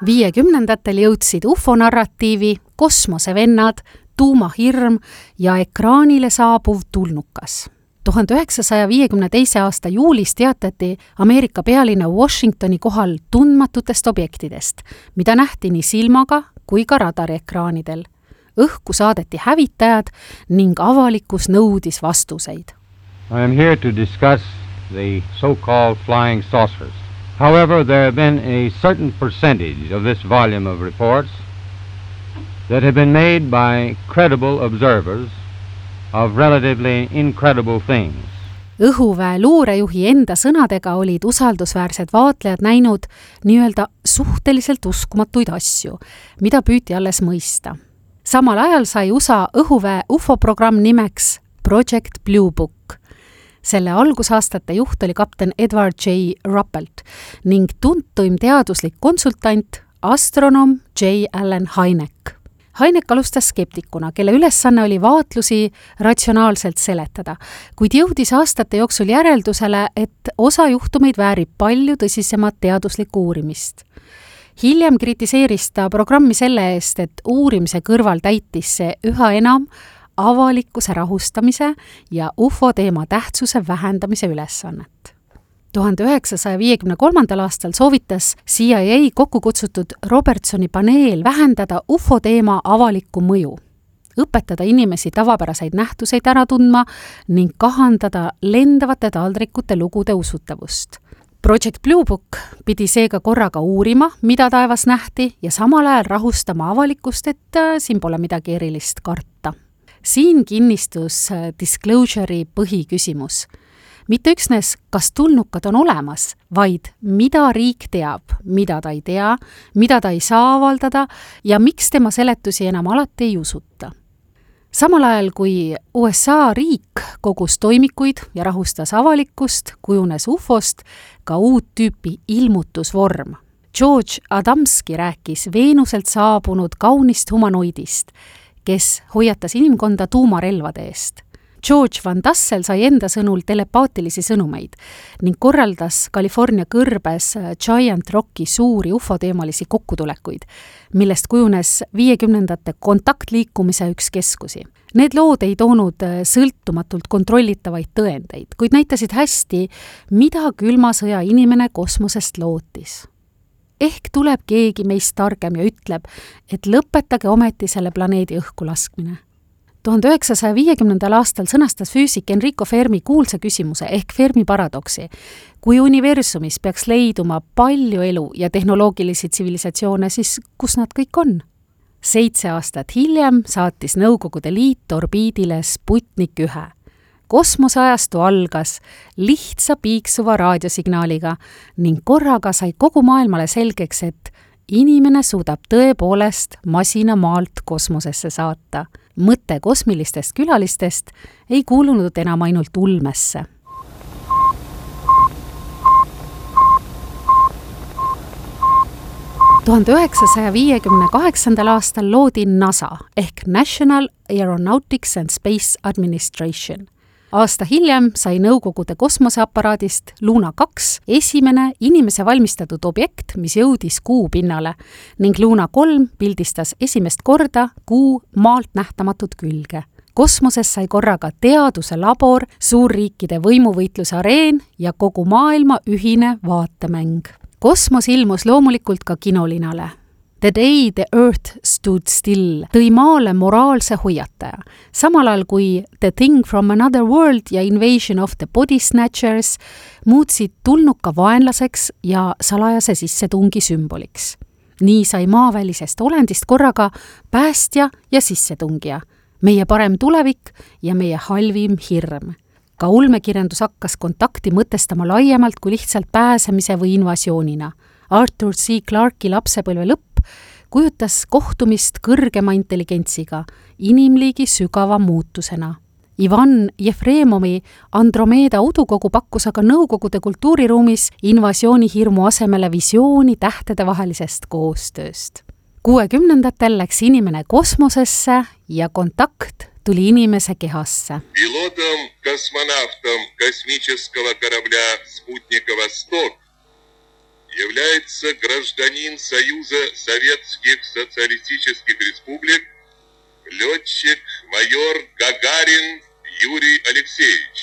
50ndatel jõudsid UFO-narratiivi, kosmosevennad, tuumahirm ja ekraanile saabuv tulnukas. 1952. aasta juulis teatati Ameerika pealinna Washingtoni kohal tundmatutest objektidest, mida nähti nii silmaga kui ka radariekraanidel. Õhku saadeti hävitajad ning avalikkus nõudis vastuseid. I am here to discuss the so-called flying saucers. However, there have been a certain percentage of this volume of reports that have been made by credible observers of relatively incredible things. Õhuväe luurejuhi enda sõnadega olid usaldusväärsed vaatlejad näinud nii-öelda suhteliselt uskumatuid asju, mida püüti alles mõista. Samal ajal sai USA õhuväe UFO-programm nimeks Project Blue Book. Selle algusaastate juht oli kapten Edward J. Ruppelt ning tuntuim teaduslik konsultant, astronoom J. Allen Hynek. Hynek alustas skeptikuna, kelle ülesanne oli vaatlusi ratsionaalselt seletada, kuid jõudis aastate jooksul järeldusele, et osa juhtumeid väärib palju tõsisemat teaduslikku uurimist. Hiljem kritiseeris ta programmi selle eest, et uurimise kõrval täitis see üha enam avalikkuse rahustamise ja UFO teema tähtsuse vähendamise ülesannet. 1953. aastal soovitas CIA kokku kutsutud Robertsoni paneel vähendada UFO teema avalikku mõju, õpetada inimesi tavapäraseid nähtuseid ära tundma ning kahandada lendavate taldrikute lugude usutavust. Project Blue Book pidi seega korraga uurima, mida taevas nähti ja samal ajal rahustama avalikkust, et siin pole midagi erilist karta. Siin kinnistus disclosure'i põhiküsimus. Mitte üksnes, kas tulnukad on olemas, vaid mida riik teab, mida ta ei tea, mida ta ei saa avaldada ja miks tema seletusi enam alati ei usuta. Samal ajal, kui USA riik kogus toimikuid ja rahustas avalikkust, kujunes UFOst ka uut tüüpi ilmutusvorm. George Adamski rääkis Veenuselt saabunud kaunist humanoidist, kes hoiatas inimkonda tuumarelvade eest. George Van Tassel sai enda sõnul telepaatilisi sõnumeid ning korraldas California kõrbes Giant Rocki suuri UFO-teemalisi kokkutulekuid, millest kujunes 50ndate kontaktliikumise üks keskusi. Need lood ei toonud sõltumatult kontrollitavaid tõendeid, kuid näitasid hästi, mida külma sõja inimene kosmosest lootis. Ehk tuleb keegi meist targem ja ütleb, et lõpetage ometi selle planeedi õhku laskmine. 1950. aastal sõnastas füüsik Enrico Fermi kuulsa küsimuse ehk Fermi paradoksi. Kui universumis peaks leiduma palju elu ja tehnoloogilisi tsivilisatsioone, siis kus nad kõik on? 7 aastat hiljem saatis Nõukogude Liit orbiidile Sputnik 1. Kosmoseajastu algas lihtsa piiksuva raadiosignaaliga ning korraga sai kogu maailmale selgeks, et inimene suudab tõepoolest masina maalt kosmosesse saata. Mõte kosmilistest külalistest ei kuulunud enam ainult ulmesse. – 1958. aastal loodi NASA ehk National Aeronautics and Space Administration. Aasta hiljem sai Nõukogude kosmoseaparaadist Luna 2 esimene inimese valmistatud objekt, mis jõudis Kuu pinnale ning Luna 3 pildistas esimest korda Kuu maalt nähtamatut külge. Kosmoses sai korraga teaduse labor, suurriikide võimuvõitluse areen ja kogu maailma ühine vaatemäng. Kosmos ilmus loomulikult ka kinolinale. The Day the Earth Stood Still tõi maale moraalse hoiataja, samal ajal kui The Thing from Another World ja Invasion of the Body Snatchers muutsid tulnuka vaenlaseks ja salajase sissetungi sümboliks. Nii sai maavälisest olendist korraga päästja ja sissetungija, meie parem tulevik ja meie halvim hirm. Ka ulmekirjandus hakkas kontakti mõtestama laiemalt kui lihtsalt pääsemise või invasioonina. Arthur C. Clarke'i lapsepõlve lõpp kujutas kohtumist kõrgema intelligentsiga, inimliigi sügava muutusena. Ivan Jefremovi Andromeeda udukogu pakkus aga Nõukogude kultuuriruumis invasioonihirmu asemele visiooni tähtede vahelisest koostööst. 60ndatel läks inimene kosmosesse ja kontakt tuli inimese kehasse. Пилотом, космонавтом космического корабля «Спутника Восток» является гражданин Союза Советских Социалистических Республик, летчик майор Гагарин Юрий Алексеевич.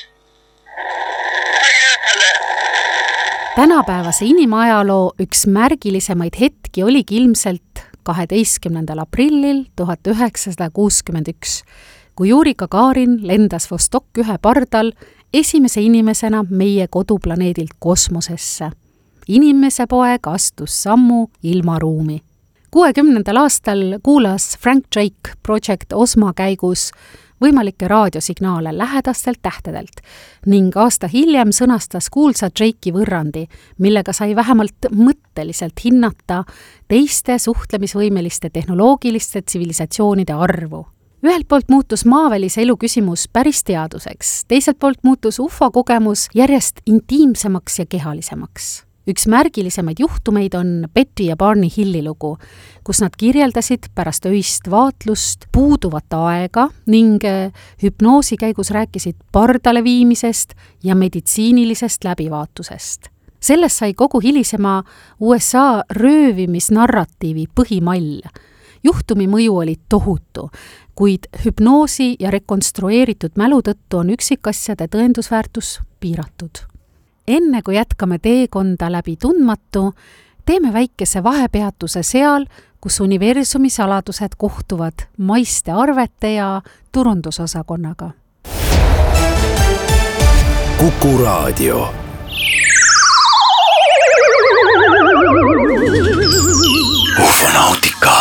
Tänapäevase inimajaloo üks märgilisemaid hetki oligi ilmselt 12. aprillil 1961, kui Juri Gagarin lendas Vostok 1 pardal esimese inimesena meie koduplaneedilt kosmosesse. Inimese poeg astus sammu ilmaruumi. 60. aastal kuulas Frank Drake Project Osma käigus võimalikke raadiosignaale lähedastelt tähtedelt ning aasta hiljem sõnastas kuulsa Drake'i võrrandi, millega sai vähemalt mõtteliselt hinnata teiste suhtlemisvõimeliste tehnoloogiliste tsivilisatsioonide arvu. Ühelt poolt muutus maavälise elu küsimus päris teaduseks, teiselt poolt muutus UFO kogemus järjest intiimsemaks ja kehalisemaks. Üks märgilisemaid juhtumeid on Betty ja Barney Hilli lugu, kus nad kirjeldasid pärast öist vaatlust puuduvat aega ning hüpnoosi käigus rääkisid pardale viimisest ja meditsiinilisest läbivaatusest. Sellest sai kogu hilisema USA röövimisnarratiivi põhimall. Juhtumi mõju oli tohutu, kuid hüpnoosi ja rekonstrueeritud mälu tõttu on üksikasjade tõendusväärtus piiratud. Enne kui jätkame teekonda läbi tundmatu, teeme väikese vahepeatuse seal, kus universumi saladused kohtuvad maiste arvete ja turundusosakonnaga. Kuku Raadio. Ufonautika.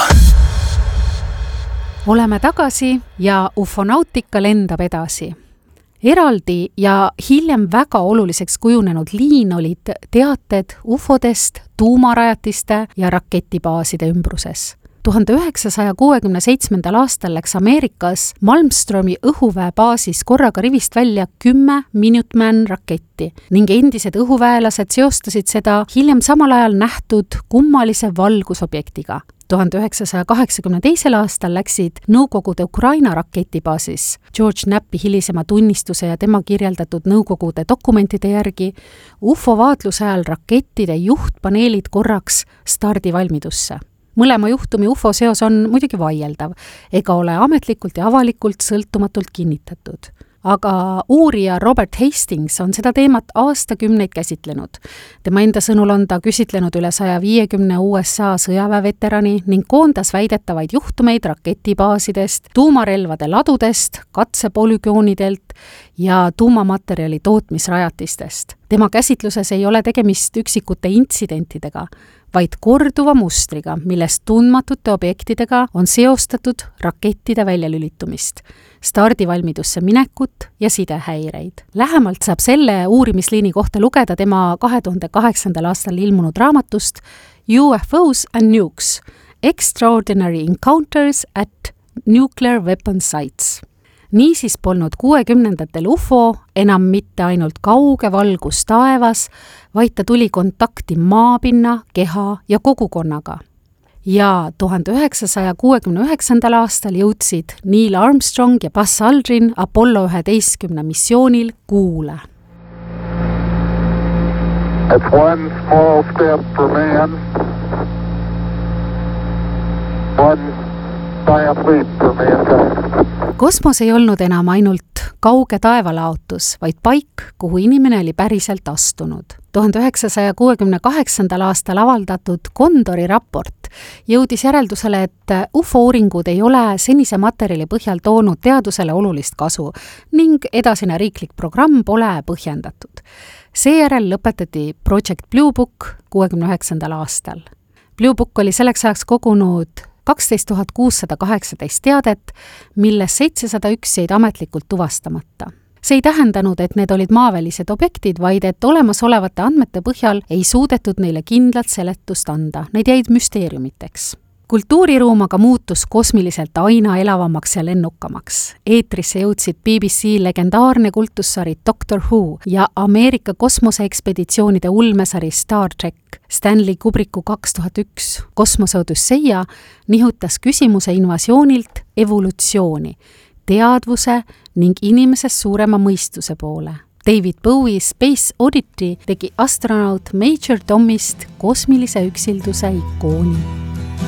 Oleme tagasi ja ufonautika lendab edasi. Eraldi ja hiljem väga oluliseks kujunenud liin olid teated ufodest, tuumarajatiste ja raketibaaside ümbruses. 1967. aastal läks Ameerikas Malmstromi õhuväebaasis korraga rivist välja 10 Minuteman raketti ning endised õhuväelased seostasid seda hiljem samal ajal nähtud kummalise valgusobjektiga. 1982. aastal läksid Nõukogude Ukraina raketibaasis George Knappi hilisema tunnistuse ja tema kirjeldatud Nõukogude dokumentide järgi UFO vaatluse ajal rakettide juhtpaneelid korraks stardivalmidusse. Mõlema juhtumi UFO seos on muidugi vaieldav, ega ole ametlikult ja avalikult sõltumatult kinnitatud. Aga uurija Robert Hastings on seda teemat aastakümneid käsitlenud. Tema enda sõnul on ta küsitlenud üle 150 USA sõjaväeveterani ning koondas väidetavaid juhtumeid raketibaasidest, tuumarelvade ladudest, katsepolügoonidelt ja tuumamaterjali tootmisrajatistest. Tema käsitluses ei ole tegemist üksikute intsidentidega, vaid korduva mustriga, millest tundmatute objektidega on seostatud rakettide väljalülitumist, stardivalmidusse minekut ja sidehäireid. Lähemalt saab selle uurimisliini kohta lugeda tema 2008. aastal ilmunud raamatust UFOs and Nukes – Extraordinary Encounters at Nuclear Weapon Sites. Niisiis polnud 60-ndatel UFO enam mitte ainult kauge valgus taevas, vaid ta tuli kontakti maapinna, keha ja kogukonnaga. Ja 1969. aastal jõudsid Neil Armstrong ja Buzz Aldrin Apollo 11 missioonil Kuule. It's one small step for man, one giant leap for mankind. Kosmos ei olnud enam ainult kauge taevalaotus, vaid paik, kuhu inimene oli päriselt astunud. 1968. aastal avaldatud Kondori raport jõudis järeldusele, et UFO-uuringud ei ole senise materjali põhjal toonud teadusele olulist kasu ning edasine riiklik programm pole põhjendatud. Seejärel lõpetati Project Blue Book 69. aastal. Blue Book oli selleks ajaks kogunud 12 618 teadet, milles 701 jäid ametlikult tuvastamata. See ei tähendanud, et need olid maavälised objektid, vaid et olemasolevate andmete põhjal ei suudetud neile kindlat seletust anda. Neid jäid müsteeriumiteks. Kultuuriruum aga muutus kosmiliselt aina elavamaks ja lennukamaks. Eetrisse jõudsid BBC legendaarne kultussari Doctor Who ja Ameerika kosmoseekspeditsioonide ulmesari Star Trek. Stanley Kubricku 2001 Kosmoseodüsseia nihutas küsimuse invasioonilt evolutsiooni, teadvuse ning inimesest suurema mõistuse poole. David Bowie Space Oddity tegi astronaut Major Tomist kosmilise üksilduse ikooni.